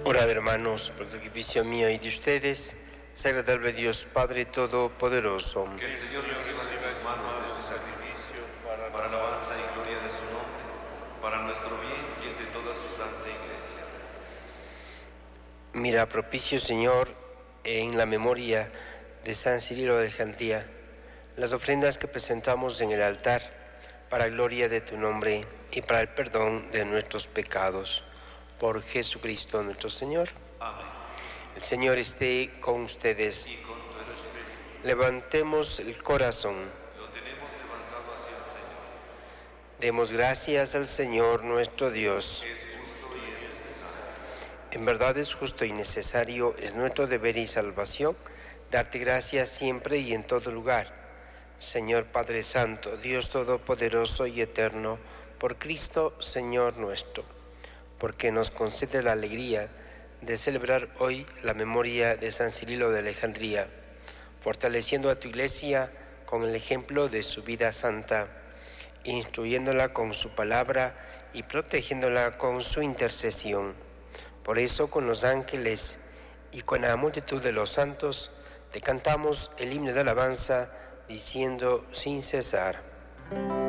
Orad, hermanos, por el sacrificio mío y de ustedes, sea agradable a Dios Padre Todopoderoso. Que el Señor reciba de tus manos este sacrificio para alabanza y gloria de su nombre, para nuestro bien y el de toda su santa Iglesia. Mira, propicio Señor, en la memoria de San Cirilo de Alejandría, las ofrendas que presentamos en el altar para gloria de tu nombre y para el perdón de nuestros pecados. Por Jesucristo nuestro Señor. Amén. El Señor esté con ustedes. Y con tu espíritu. Levantemos el corazón. Lo tenemos levantado hacia el Señor. Demos gracias al Señor nuestro Dios. Es justo y es necesario. En verdad es justo y necesario, es nuestro deber y salvación, darte gracias siempre y en todo lugar. Señor Padre Santo, Dios Todopoderoso y Eterno, por Cristo, Señor nuestro, porque nos concede la alegría de celebrar hoy la memoria de San Cirilo de Alejandría, fortaleciendo a tu Iglesia con el ejemplo de su vida santa, instruyéndola con su palabra y protegiéndola con su intercesión. Por eso, con los ángeles y con la multitud de los santos, te cantamos el himno de alabanza, diciendo sin cesar: